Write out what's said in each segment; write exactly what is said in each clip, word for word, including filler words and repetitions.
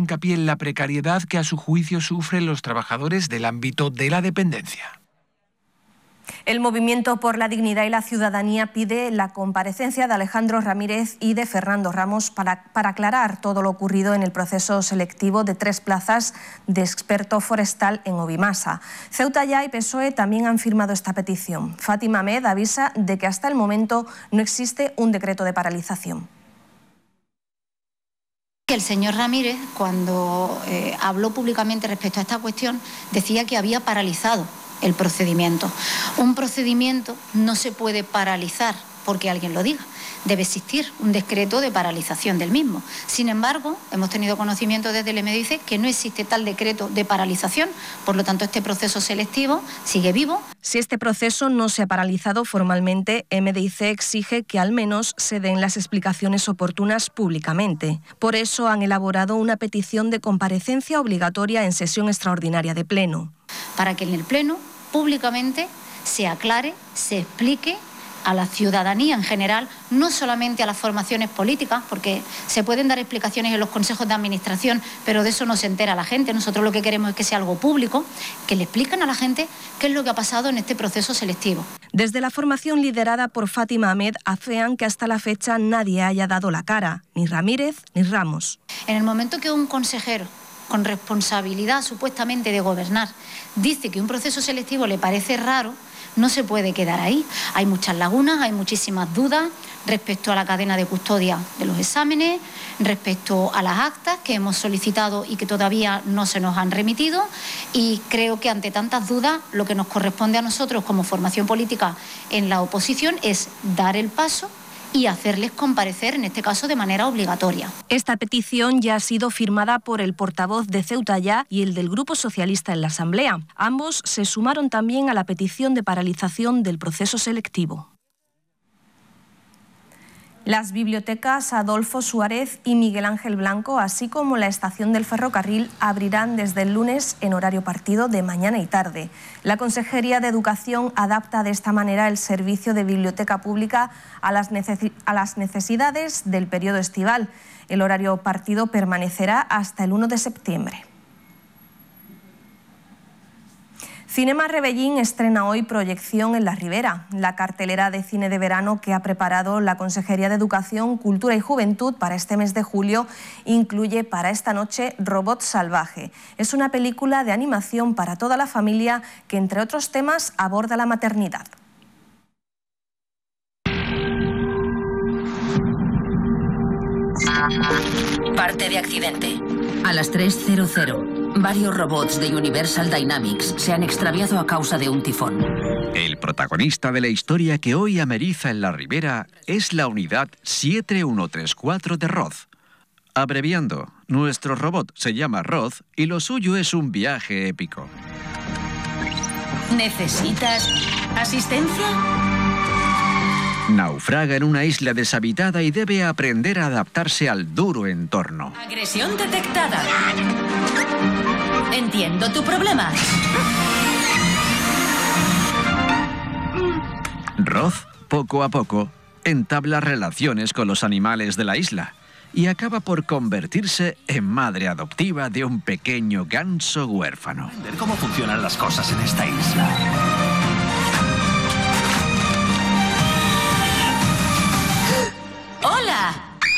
hincapié en la precariedad que a su juicio sufren los trabajadores del ámbito de la dependencia. El Movimiento por la Dignidad y la Ciudadanía pide la comparecencia de Alejandro Ramírez y de Fernando Ramos para, para aclarar todo lo ocurrido en el proceso selectivo de tres plazas de experto forestal en Obimasa. Ceuta Ya y P S O E también han firmado esta petición. Fátima Ahmed avisa de que hasta el momento no existe un decreto de paralización. El señor Ramírez, cuando eh, habló públicamente respecto a esta cuestión, decía que había paralizado el procedimiento. Un procedimiento no se puede paralizar porque alguien lo diga. Debe existir un decreto de paralización del mismo. Sin embargo, hemos tenido conocimiento desde el M D I C que no existe tal decreto de paralización, por lo tanto este proceso selectivo sigue vivo. Si este proceso no se ha paralizado formalmente, M D I C exige que al menos se den las explicaciones oportunas públicamente. Por eso han elaborado una petición de comparecencia obligatoria en sesión extraordinaria de Pleno. Para que en el Pleno, públicamente, se aclare, se explique a la ciudadanía en general, no solamente a las formaciones políticas, porque se pueden dar explicaciones en los consejos de administración, pero de eso no se entera la gente. Nosotros lo que queremos es que sea algo público, que le expliquen a la gente qué es lo que ha pasado en este proceso selectivo. Desde la formación liderada por Fátima Ahmed afean que hasta la fecha nadie haya dado la cara, ni Ramírez ni Ramos. En el momento que un consejero con responsabilidad supuestamente de gobernar dice que un proceso selectivo le parece raro, no se puede quedar ahí. Hay muchas lagunas, hay muchísimas dudas respecto a la cadena de custodia de los exámenes, respecto a las actas que hemos solicitado y que todavía no se nos han remitido, y creo que ante tantas dudas lo que nos corresponde a nosotros como formación política en la oposición es dar el paso y hacerles comparecer, en este caso, de manera obligatoria. Esta petición ya ha sido firmada por el portavoz de Ceuta Ya y el del Grupo Socialista en la Asamblea. Ambos se sumaron también a la petición de paralización del proceso selectivo. Las bibliotecas Adolfo Suárez y Miguel Ángel Blanco, así como la estación del ferrocarril, abrirán desde el lunes en horario partido de mañana y tarde. La Consejería de Educación adapta de esta manera el servicio de biblioteca pública a las, necesi- a las necesidades del periodo estival. El horario partido permanecerá hasta el uno de septiembre. Cinema Rebellín estrena hoy proyección en La Ribera. La cartelera de cine de verano que ha preparado la Consejería de Educación, Cultura y Juventud para este mes de julio incluye para esta noche Robot Salvaje. Es una película de animación para toda la familia que, entre otros temas, aborda la maternidad. Parte de accidente. A las tres cero cero. Varios robots de Universal Dynamics se han extraviado a causa de un tifón. El protagonista de la historia que hoy ameriza en La Ribera es la unidad siete uno tres cuatro de Roth. Abreviando, nuestro robot se llama Roth y lo suyo es un viaje épico. ¿Necesitas asistencia? Naufraga en una isla deshabitada y debe aprender a adaptarse al duro entorno. Agresión detectada. Entiendo tu problema. Roth, poco a poco, entabla relaciones con los animales de la isla y acaba por convertirse en madre adoptiva de un pequeño ganso huérfano. ¿Cómo funcionan las cosas en esta isla? ¡Hola!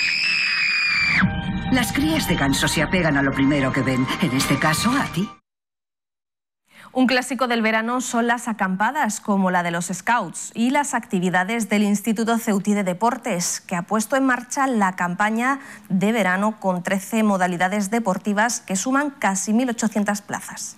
Las crías de ganso se apegan a lo primero que ven, en este caso a ti. Un clásico del verano son las acampadas, como la de los Scouts, y las actividades del Instituto Ceutí de Deportes, que ha puesto en marcha la campaña de verano con trece modalidades deportivas que suman casi mil ochocientas plazas.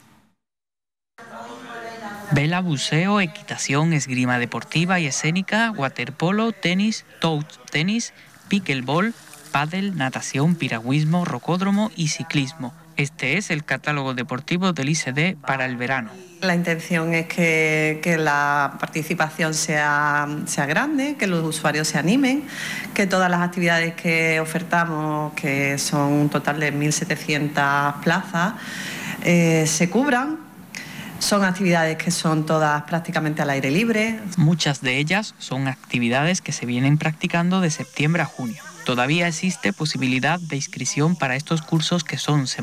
Vela, buceo, equitación, esgrima deportiva y escénica, waterpolo, tenis, touch tenis, pickleball, pádel, natación, piragüismo, rocódromo y ciclismo. Este es el catálogo deportivo del I C D para el verano. La intención es que, que la participación sea, sea grande, que los usuarios se animen, que todas las actividades que ofertamos, que son un total de mil setecientas plazas, eh, se cubran. Son actividades que son todas prácticamente al aire libre. Muchas de ellas son actividades que se vienen practicando de septiembre a junio. Todavía existe posibilidad de inscripción para estos cursos que son